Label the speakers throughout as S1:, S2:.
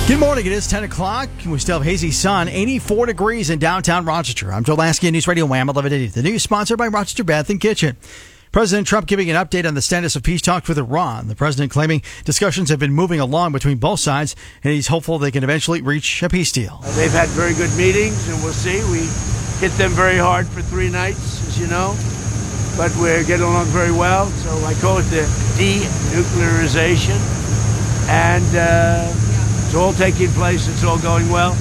S1: Good morning. It is 10 o'clock. We still have hazy sun, 84 degrees in downtown Rochester. I'm Joe Lasky, News Radio Wham 1180. The news sponsored by Rochester Bath and Kitchen. President Trump giving an update on the status of peace talks with Iran. The president claiming discussions have been moving along between both sides, and he's hopeful they can eventually reach a peace deal.
S2: They've had very good meetings, and we'll see. We hit them very hard for 3 nights, as you know, but we're getting along very well. So I call it the denuclearization, and it's all taking place. It's all going well.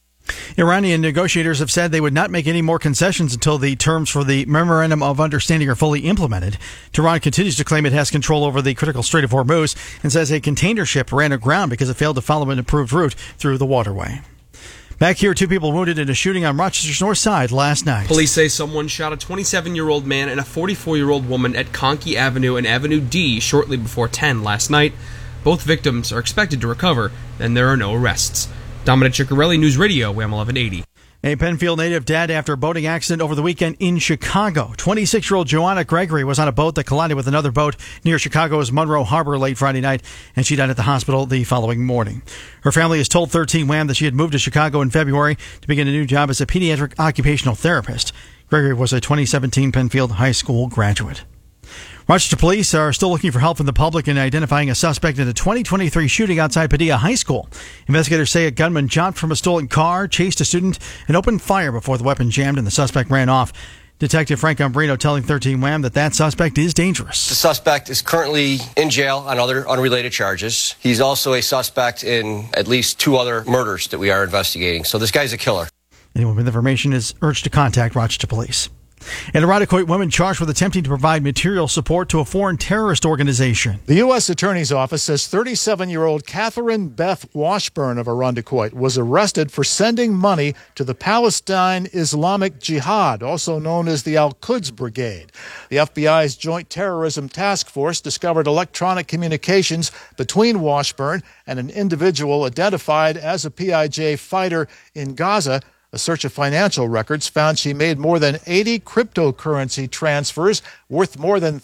S1: Iranian negotiators have said they would not make any more concessions until the terms for the Memorandum of Understanding are fully implemented. Tehran continues to claim it has control over the critical Strait of Hormuz and says a container ship ran aground because it failed to follow an approved route through the waterway. Back here, 2 people wounded in a shooting on Rochester's north side last night.
S3: Police say someone shot a 27-year-old man and a 44-year-old woman at Conkey Avenue and Avenue D shortly before 10 last night. Both victims are expected to recover, and there are no arrests. Dominic Ciccarelli, News Radio, Wham 1180.
S1: A Penfield native dead after a boating accident over the weekend in Chicago. 26-year-old Joanna Gregory was on a boat that collided with another boat near Chicago's Monroe Harbor late Friday night, and she died at the hospital the following morning. Her family has told 13 Wham that she had moved to Chicago in February to begin a new job as a pediatric occupational therapist. Gregory was a 2017 Penfield High School graduate. Rochester police are still looking for help from the public in identifying a suspect in a 2023 shooting outside Padilla High School. Investigators say a gunman jumped from a stolen car, chased a student, and opened fire before the weapon jammed and the suspect ran off. Detective Frank Umbrino telling 13 Wham that suspect is dangerous.
S4: The suspect is currently in jail on other unrelated charges. He's also a suspect in at least 2 other murders that we are investigating. So this guy's a killer.
S1: Anyone with information is urged to contact Rochester Police. An Irondequoit woman charged with attempting to provide material support to a foreign terrorist organization.
S5: The U.S. Attorney's Office says 37-year-old Catherine Beth Washburn of Irondequoit was arrested for sending money to the Palestine Islamic Jihad, also known as the Al-Quds Brigade. The FBI's Joint Terrorism Task Force discovered electronic communications between Washburn and an individual identified as a PIJ fighter in Gaza. A search of financial records found she made more than 80 cryptocurrency transfers worth more than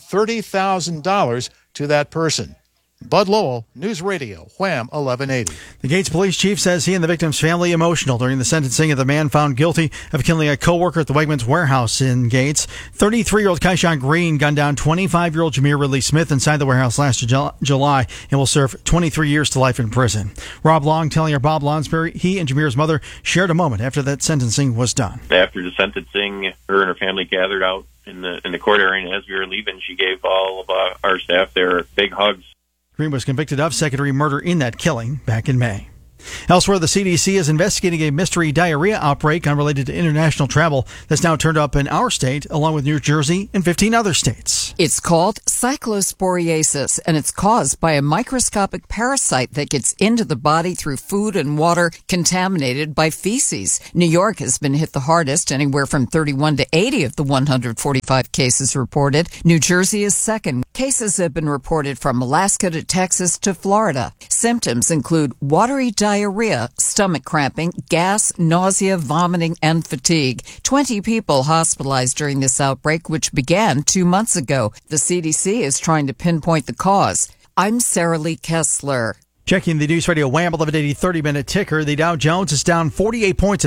S5: $30,000 to that person. Bud Lowell, News Radio, Wham 1180.
S1: The Gates police chief says he and the victim's family emotional during the sentencing of the man found guilty of killing a co-worker at the Wegmans warehouse in Gates. 33-year-old Kyshawn Green gunned down 25-year-old Jameer Ridley Smith inside the warehouse last July and will serve 23 years to life in prison. Rob Long telling our Bob Lonsberry he and Jameer's mother shared a moment after that sentencing was done.
S6: After the sentencing, her and her family gathered out in the court area, and as we were leaving, she gave all of our staff their big hugs.
S1: Green was convicted of second-degree murder in that killing back in May. Elsewhere, the CDC is investigating a mystery diarrhea outbreak unrelated to international travel that's now turned up in our state, along with New Jersey and 15 other states.
S7: It's called cyclosporiasis, and it's caused by a microscopic parasite that gets into the body through food and water contaminated by feces. New York has been hit the hardest, anywhere from 31 to 80 of the 145 cases reported. New Jersey is second. Cases have been reported from Alaska to Texas to Florida. Symptoms include watery diarrhea, stomach cramping, gas, nausea, vomiting, and fatigue. 20 people hospitalized during this outbreak, which began 2 months ago. The CDC is trying to pinpoint the cause. I'm Sarah Lee Kessler.
S1: Checking the News Radio Wham 1180 30-minute ticker, the Dow Jones is down 48 points at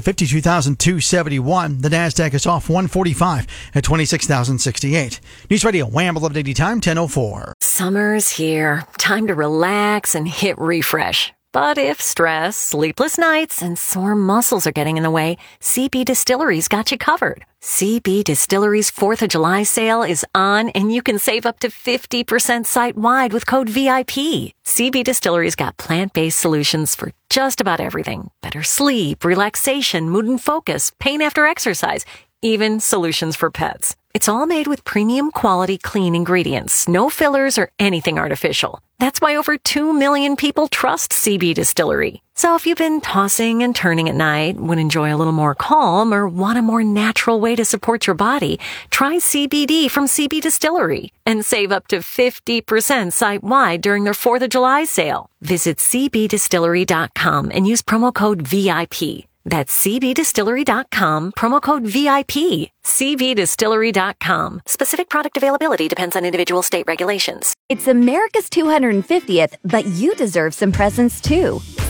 S1: 52,271. The Nasdaq is off 145 at 26,068. News Radio Wham 1180 time 10:04.
S8: Summer's here. Time to relax and hit refresh. But if stress, sleepless nights, and sore muscles are getting in the way, CB Distillery's got you covered. CB Distillery's 4th of July sale is on, and you can save up to 50% site-wide with code VIP. CB Distillery's got plant-based solutions for just about everything. Better sleep, relaxation, mood and focus, pain after exercise, even solutions for pets. It's all made with premium quality clean ingredients, no fillers or anything artificial. That's why over 2 million people trust CB Distillery. So if you've been tossing and turning at night, would enjoy a little more calm, or want a more natural way to support your body, try CBD from CB Distillery and save up to 50% site-wide during their 4th of July sale. Visit cbdistillery.com and use promo code VIP. That's cbdistillery.com, promo code VIP. cbdistillery.com. Specific product availability depends on individual state regulations.
S9: It's America's 250th, but you deserve some presents too.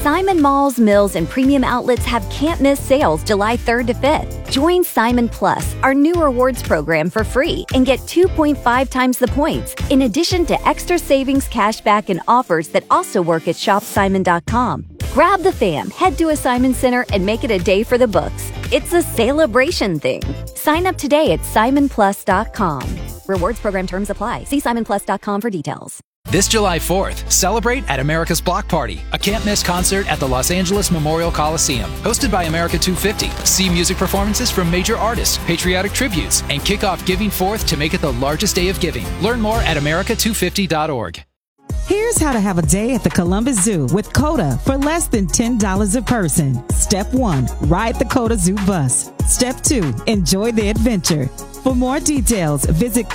S9: Simon Malls, Mills, and premium outlets have can't-miss sales July 3rd to 5th. Join Simon Plus, our new rewards program, for free and get 2.5 times the points, in addition to extra savings, cashback, and offers that also work at shopsimon.com. Grab the fam, head to a Simon Center, and make it a day for the books. It's a celebration thing. Sign up today at simonplus.com. Rewards program terms apply. See simonplus.com for details.
S10: This July 4th, celebrate at America's Block Party, a can't-miss concert at the Los Angeles Memorial Coliseum. Hosted by America 250, see music performances from major artists, patriotic tributes, and kick off Giving 4th to make it the largest day of giving. Learn more at america250.org.
S11: Here's how to have a day at the Columbus Zoo with COTA for less than $10 a person. Step 1, ride the COTA Zoo bus. Step 2, enjoy the adventure. For more details, visit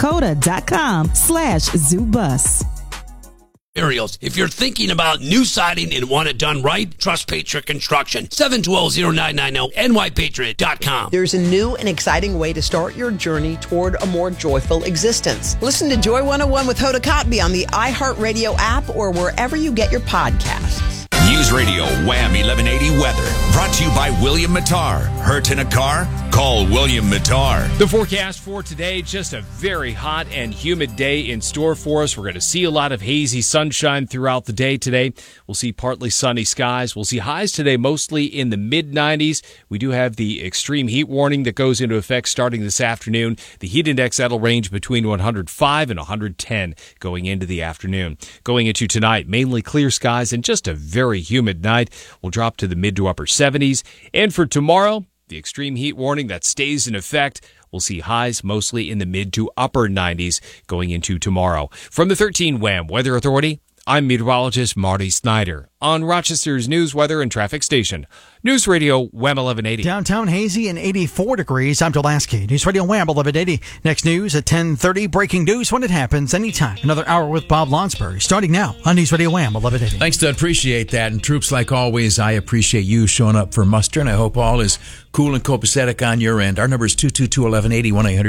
S11: COTA.com/zoobus.
S12: Materials. If you're thinking about new siding and want it done right, trust Patriot Construction. 712-0990, nypatriot.com.
S13: There's a new and exciting way to start your journey toward a more joyful existence. Listen to Joy 101 with Hoda Kotb on the iHeartRadio app or wherever you get your podcasts.
S14: News Radio Wham 1180 weather brought to you by William Mattar. Hurt in a car? Call William Mattar.
S15: The forecast for today, just a very hot and humid day in store for us. We're going to see a lot of hazy sunshine throughout the day today. We'll see partly sunny skies. We'll see highs today mostly in the mid-90s. We do have the extreme heat warning that goes into effect starting this afternoon. The heat index, that'll range between 105 and 110 going into the afternoon. Going into tonight, mainly clear skies and just a very humid night. We'll drop to the mid to upper 70s. And for tomorrow, the extreme heat warning that stays in effect. We'll see highs mostly in the mid to upper 90s going into tomorrow. From the 13 Wham Weather Authority, I'm meteorologist Marty Snyder on Rochester's news, weather, and traffic station. News Radio Wham 1180.
S1: Downtown hazy and 84 degrees. I'm Dulaski. News Radio Wham 1180. Next news at 10:30. Breaking news when it happens anytime. Another hour with Bob Lonsberry starting now on News Radio Wham 1180.
S16: Thanks, Doug. Appreciate that. And troops, like always, I appreciate you showing up for muster, and I hope all is cool and copacetic on your end. Our number is 222-1180,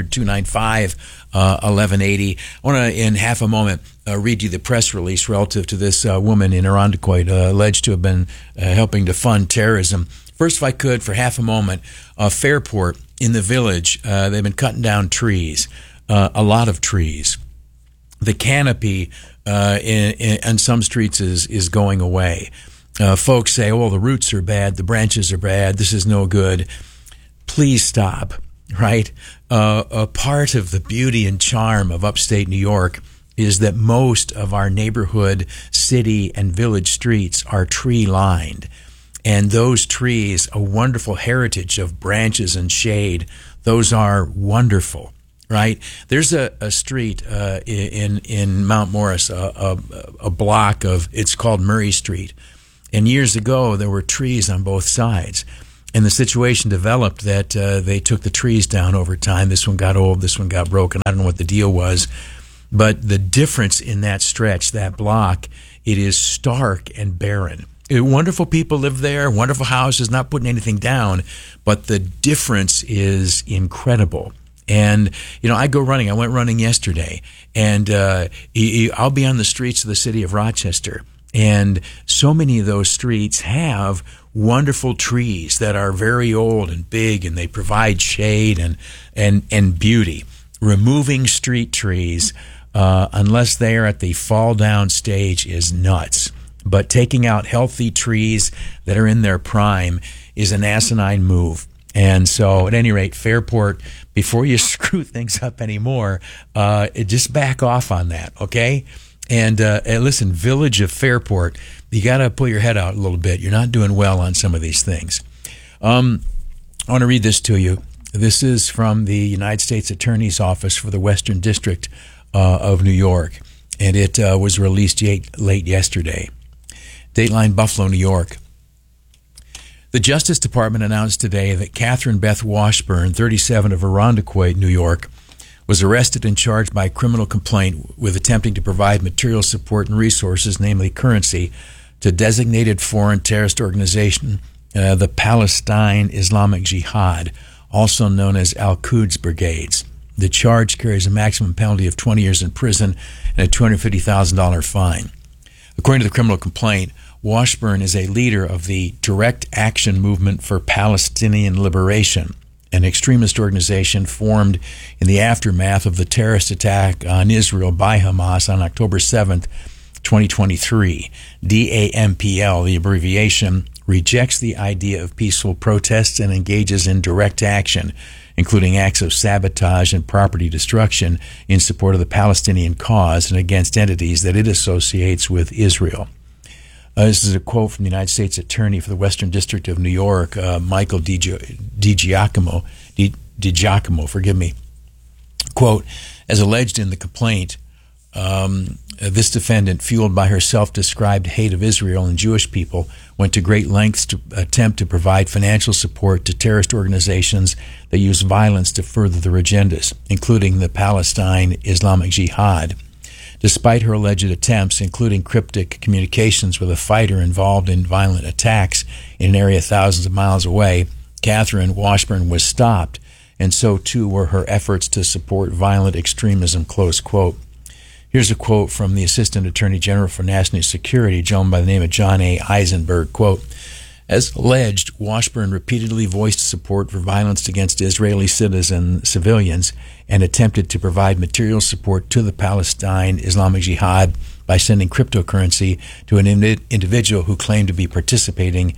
S16: 1-800-295-1180. I want to, in half a moment, read you the press release relative to this woman in Irondequoit alleged to have been helping to fund terrorism. First, if I could, for half a moment, Fairport in the village, they've been cutting down trees, a lot of trees. The canopy in some streets is going away. Folks say, oh, the roots are bad, the branches are bad, this is no good. Please stop, right? A part of the beauty and charm of upstate New York is that most of our neighborhood, city, and village streets are tree-lined. And those trees, a wonderful heritage of branches and shade, those are wonderful, right? There's a street in Mount Morris, a block of, it's called Murray Street. And years ago, there were trees on both sides. And the situation developed that they took the trees down over time. This one got old, this one got broken. I don't know what the deal was. But the difference in that stretch, that block, it is stark and barren. Wonderful people live there, wonderful houses, not putting anything down, but the difference is incredible. And, you know, I go running. I went running yesterday, and I'll be on the streets of the city of Rochester, and so many of those streets have wonderful trees that are very old and big, and they provide shade and beauty. Removing street trees, unless they are at the fall down stage, is nuts. But taking out healthy trees that are in their prime is an asinine move. And so, at any rate, Fairport, before you screw things up anymore, just back off on that, okay? And listen, Village of Fairport, you got to pull your head out a little bit. You're not doing well on some of these things. I want to read this to you. This is from the United States Attorney's Office for the Western District of New York, and it was released late yesterday. Dateline, Buffalo, New York. The Justice Department announced today that Catherine Beth Washburn, 37, of Irondequoit, New York, was arrested and charged by criminal complaint with attempting to provide material support and resources, namely currency, to designated foreign terrorist organization, the Palestine Islamic Jihad, also known as Al-Quds Brigades. The charge carries a maximum penalty of 20 years in prison and a $250,000 fine. According to the criminal complaint, Washburn is a leader of the Direct Action Movement for Palestinian Liberation, an extremist organization formed in the aftermath of the terrorist attack on Israel by Hamas on October 7th, 2023. DAMPL, the abbreviation, rejects the idea of peaceful protests and engages in direct action, including acts of sabotage and property destruction in support of the Palestinian cause and against entities that it associates with Israel. This is a quote from the United States Attorney for the Western District of New York, Michael DiGiacomo. Quote, as alleged in the complaint, this defendant, fueled by her self-described hate of Israel and Jewish people, went to great lengths to attempt to provide financial support to terrorist organizations that use violence to further their agendas, including the Palestine Islamic Jihad. Despite her alleged attempts, including cryptic communications with a fighter involved in violent attacks in an area thousands of miles away, Catherine Washburn was stopped, and so too were her efforts to support violent extremism, close quote. Here's a quote from the Assistant Attorney General for National Security, a gentleman by the name of John A. Eisenberg, quote, as alleged, Washburn repeatedly voiced support for violence against Israeli civilians and attempted to provide material support to the Palestine Islamic Jihad by sending cryptocurrency to an individual who claimed to participate in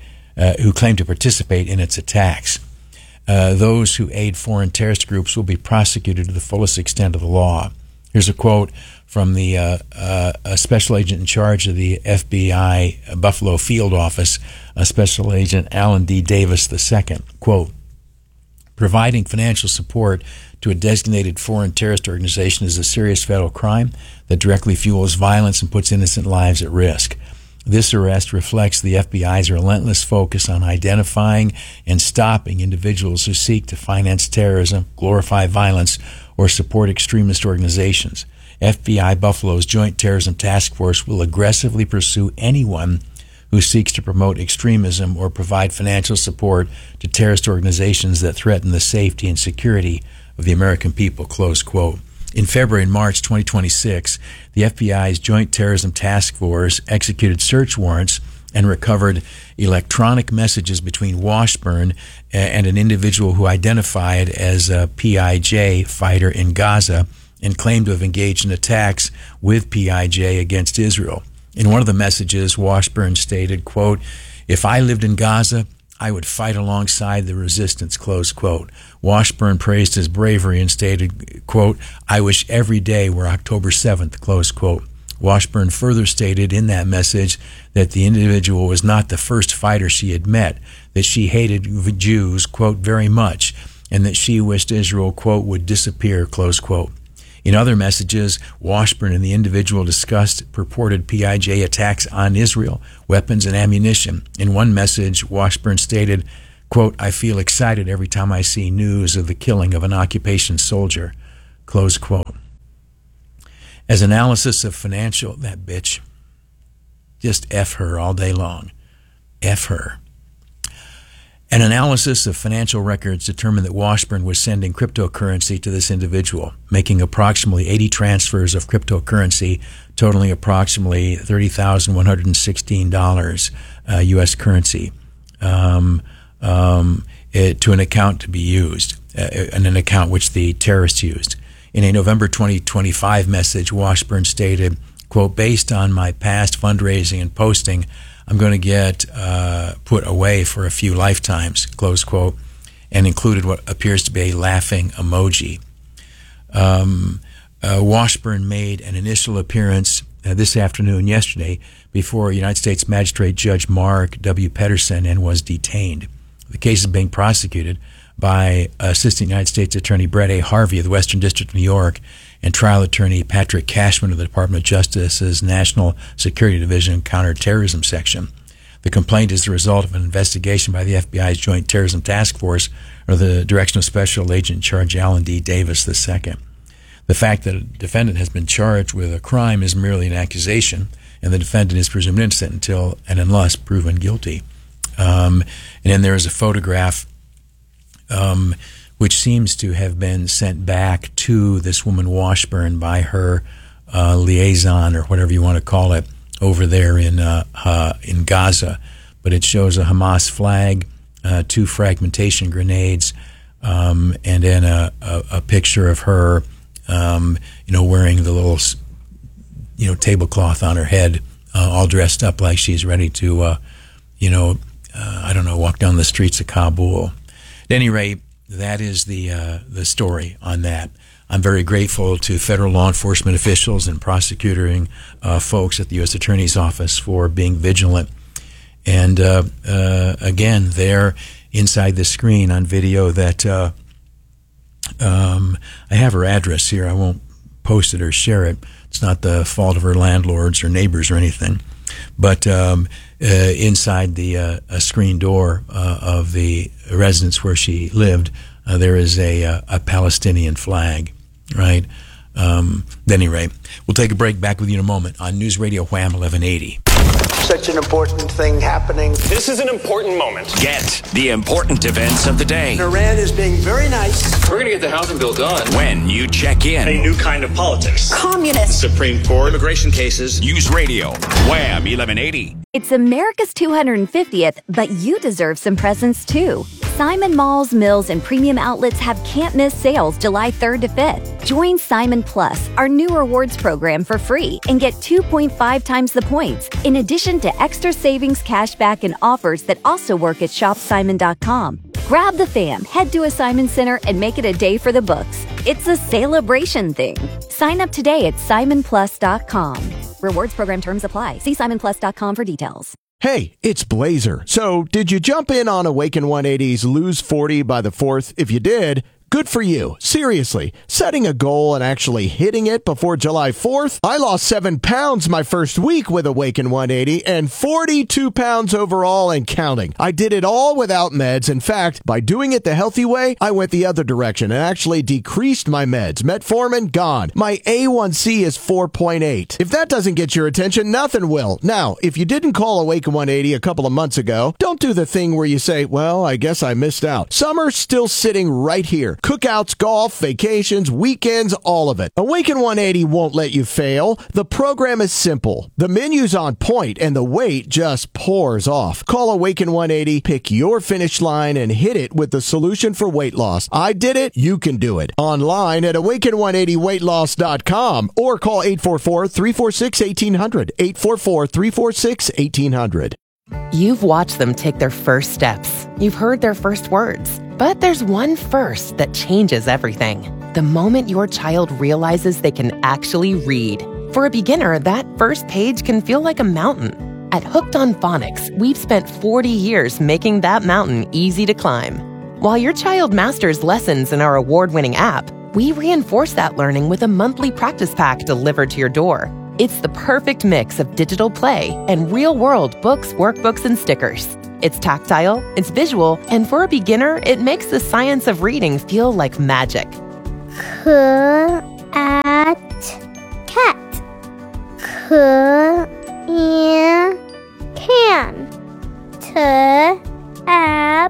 S16: its attacks. Those who aid foreign terrorist groups will be prosecuted to the fullest extent of the law. Here's a quote from the a special agent in charge of the FBI Buffalo field office, Special Agent Alan D. Davis II. Quote, providing financial support to a designated foreign terrorist organization is a serious federal crime that directly fuels violence and puts innocent lives at risk. This arrest reflects the FBI's relentless focus on identifying and stopping individuals who seek to finance terrorism, glorify violence, or support extremist organizations. FBI Buffalo's Joint Terrorism Task Force will aggressively pursue anyone who seeks to promote extremism or provide financial support to terrorist organizations that threaten the safety and security of the American people, close quote. In February and March 2026, the FBI's Joint Terrorism Task Force executed search warrants and recovered electronic messages between Washburn and an individual who identified as a PIJ fighter in Gaza and claimed to have engaged in attacks with PIJ against Israel. In one of the messages, Washburn stated, quote, if I lived in Gaza, I would fight alongside the resistance, close quote. Washburn praised his bravery and stated, quote, I wish every day were October 7th, close quote. Washburn further stated in that message that the individual was not the first fighter she had met, that she hated Jews, quote, very much, and that she wished Israel, quote, would disappear, close quote. In other messages, Washburn and the individual discussed purported PIJ attacks on Israel, weapons and ammunition. In one message, Washburn stated, quote, I feel excited every time I see news of the killing of an occupation soldier, close quote. As analysis of financial, that bitch, just F her all day long. F her. An analysis of financial records determined that Washburn was sending cryptocurrency to this individual, making approximately 80 transfers of cryptocurrency, totaling approximately $30,116 U.S. currency, to an account to be used, an account which the terrorists used. In a November 2025 message, Washburn stated, quote, based on my past fundraising and posting, I'm going to get put away for a few lifetimes, close quote, and included what appears to be a laughing emoji. Washburn made an initial appearance this afternoon, yesterday, before United States Magistrate Judge Mark W. Pedersen and was detained. The case is being prosecuted by Assistant United States Attorney Brett A. Harvey of the Western District of New York and Trial Attorney Patrick Cashman of the Department of Justice's National Security Division Counterterrorism Section. The complaint is the result of an investigation by the FBI's Joint Terrorism Task Force under the direction of Special Agent in Charge Alan D. Davis II. The fact that a defendant has been charged with a crime is merely an accusation, and the defendant is presumed innocent until and unless proven guilty. And then there is a photograph which seems to have been sent back to this woman Washburn by her liaison, or whatever you want to call it, over there in Gaza. But it shows a Hamas flag, 2 fragmentation grenades, and then a picture of her, wearing the little, tablecloth on her head, all dressed up like she's ready to, walk down the streets of Kabul. At any rate, that is the story on that. I'm very grateful to federal law enforcement officials and prosecuting folks at the U.S. Attorney's Office for being vigilant. And again, there inside the screen on video that I have her address here. I won't post it or share it. It's not the fault of her landlords or neighbors or anything. But inside the screen door of the residence where she lived, there is a Palestinian flag, right? At any rate, we'll take a break. Back with you in a moment on News Radio Wham 1180.
S17: Such an important thing happening.
S18: This is an important moment.
S14: Get the important events of the day.
S17: Iran is being very nice.
S18: We're going to get the housing bill done.
S14: When you check in.
S18: A new kind of politics.
S17: Communist.
S18: Supreme Court. Immigration cases.
S14: News Radio Wham 1180.
S9: It's America's 250th, but you deserve some presents too. Simon Malls, Mills, and Premium Outlets have can't-miss sales July 3rd to 5th. Join Simon Plus, our new rewards program, for free and get 2.5 times the points, in addition to extra savings, cashback, and offers that also work at shopsimon.com. Grab the fam, head to a Simon Center, and make it a day for the books. It's a celebration thing. Sign up today at simonplus.com. Rewards program terms apply. See simonplus.com for details.
S19: Hey, it's Blazer. So, did you jump in on Awaken 180's Lose 40 by the 4th? If you did, good for you. Seriously, setting a goal and actually hitting it before July 4th? I lost 7 pounds my first week with Awaken 180 and 42 pounds overall and counting. I did it all without meds. In fact, by doing it the healthy way, I went the other direction and actually decreased my meds. Metformin, gone. My A1C is 4.8. If that doesn't get your attention, nothing will. Now, if you didn't call Awaken 180 a couple of months ago, don't do the thing where you say, well, I guess I missed out. Summer's still sitting right here. Cookouts, golf, vacations, weekends, all of it. Awaken 180 won't let you fail. The program is simple. The menu's on point and the weight just pours off. Call Awaken 180, pick your finish line, and hit it with the solution for weight loss. I did it. You can do it. Online at awaken180weightloss.com or call 844-346-1800. 844-346-1800.
S20: You've watched them take their first steps. You've heard their first words. But there's one first that changes everything. The moment your child realizes they can actually read. For a beginner, that first page can feel like a mountain. At Hooked on Phonics, we've spent 40 years making that mountain easy to climb. While your child masters lessons in our award-winning app, we reinforce that learning with a monthly practice pack delivered to your door. It's the perfect mix of digital play and real-world books, workbooks, and stickers. It's tactile, it's visual, and for a beginner, it makes the science of reading feel like magic.
S21: Cat. Can. Tap.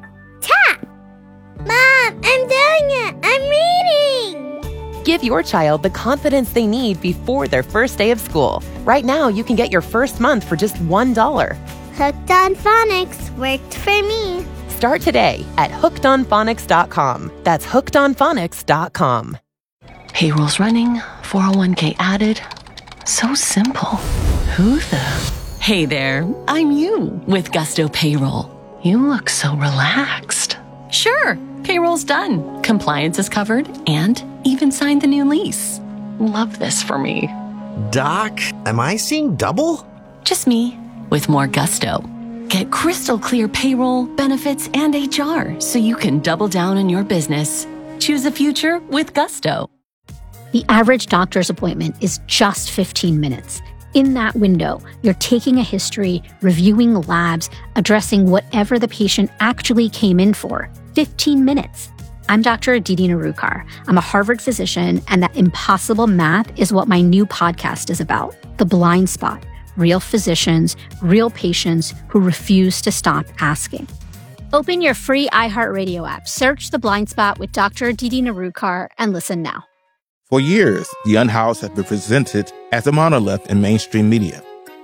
S21: Mom, I'm doing it! I'm reading!
S20: Give your child the confidence they need before their first day of school. Right now, you can get your first month for just $1.
S21: Hooked on Phonics worked for me.
S20: Start today at hookedonphonics.com. That's hookedonphonics.com.
S22: Payroll's running, 401k added. So simple. Who the? Hey there, I'm you with Gusto Payroll. You look so relaxed. Sure, payroll's done. Compliance is covered and even signed the new lease. Love this for me.
S23: Doc, am I seeing double?
S22: Just me with more gusto. Get crystal clear payroll, benefits, and HR so you can double down on your business. Choose a future with Gusto.
S24: The average doctor's appointment is just 15 minutes. In that window, you're taking a history, reviewing labs, addressing whatever the patient actually came in for. 15 minutes. I'm Dr. Aditi Narukar. I'm a Harvard physician, and that impossible math is what my new podcast is about. The Blind Spot. Real physicians, real patients who refuse to stop asking. Open your free iHeartRadio app, search The Blind Spot with Dr. Aditi Narukar, and listen now.
S25: For years, The Unhoused has been presented as a monolith in mainstream media.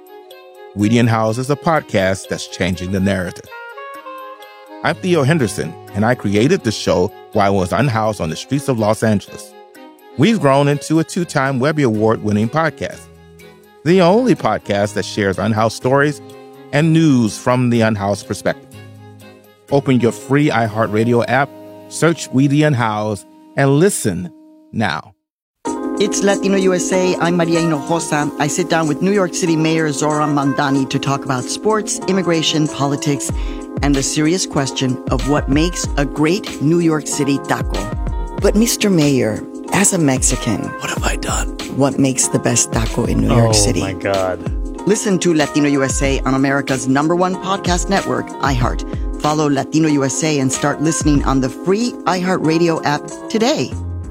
S2: Weedy and House is a podcast that's changing the narrative. I'm Theo Henderson, and I created the show while I was unhoused on the streets of Los Angeles. We've grown into a 2-time Webby Award-winning podcast, the only podcast that shares unhoused stories and news from the unhoused perspective. Open your free iHeartRadio app, search Weedy and House, and listen now.
S3: It's Latino USA. I'm Maria Hinojosa. I sit down with New York City Mayor Zohran Mamdani to talk about sports, immigration, politics, and the serious question of what makes a great New York City taco. But Mr. Mayor, as a Mexican,
S12: what have I done?
S3: What makes the best taco in New York City?
S4: Oh, my God.
S3: Listen to Latino USA on America's #1 podcast network, iHeart. Follow Latino USA and start listening on the free iHeartRadio app today.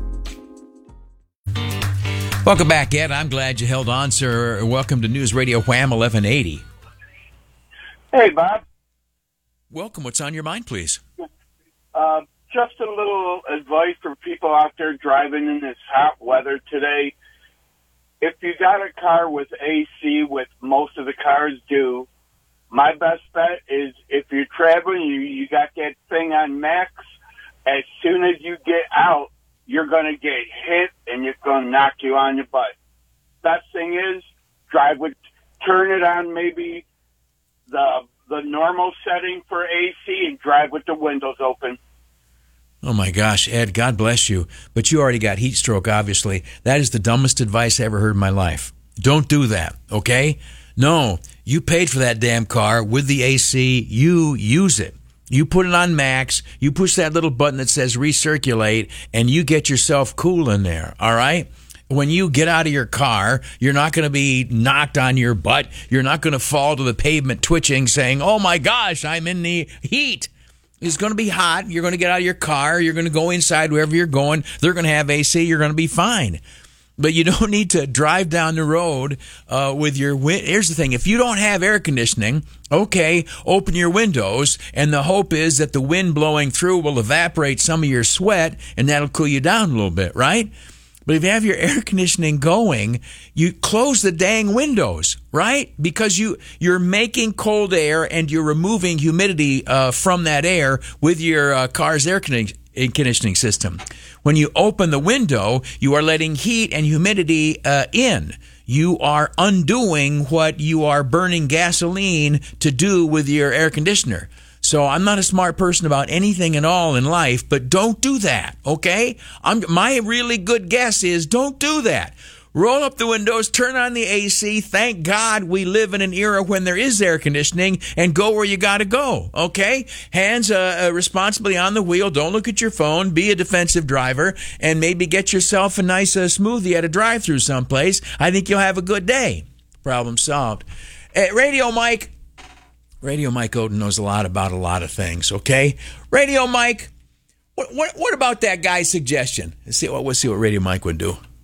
S16: Welcome back, Ed. I'm glad you held on, sir. Welcome to News Radio Wham 1180.
S5: Hey, Bob.
S16: Welcome. What's on your mind, please?
S5: Just a little advice for people out there driving in this hot weather today. If you got a car with AC, which most of the cars do, my best bet is if you're traveling, you got that thing on max, as soon as you get out, you're going to get hit and it's going to knock you on your butt. Best thing is turn it on maybe the normal setting for AC and drive with the windows open.
S16: Oh, my gosh, Ed, God bless you. But you already got heat stroke, obviously. That is the dumbest advice I ever heard in my life. Don't do that, okay? No, you paid for that damn car with the AC. You use it. You put it on max, you push that little button that says recirculate, and you get yourself cool in there, all right? When you get out of your car, you're not going to be knocked on your butt. You're not going to fall to the pavement twitching saying, oh my gosh, I'm in the heat. It's going to be hot. You're going to get out of your car. You're going to go inside wherever you're going. They're going to have AC. You're going to be fine. But you don't need to drive down the road with your Here's the thing. If you don't have air conditioning, okay, open your windows, and the hope is that the wind blowing through will evaporate some of your sweat, and that'll cool you down a little bit, right? But if you have your air conditioning going, you close the dang windows, right? Because you're making cold air and you're removing humidity from that air with your car's air conditioning system. When you open the window, you are letting heat and humidity in. You are undoing what you are burning gasoline to do with your air conditioner. So I'm not a smart person about anything at all in life, but don't do that, okay? My really good guess is don't do that. Roll up the windows, turn on the AC. Thank God we live in an era when there is air conditioning, and go where you got to go, okay? Hands responsibly on the wheel. Don't look at your phone. Be a defensive driver, and maybe get yourself a nice smoothie at a drive-thru someplace. I think you'll have a good day. Problem solved. Radio Mike Oden knows a lot about a lot of things, okay? Radio Mike, what about that guy's suggestion? Let's see what Radio Mike would do.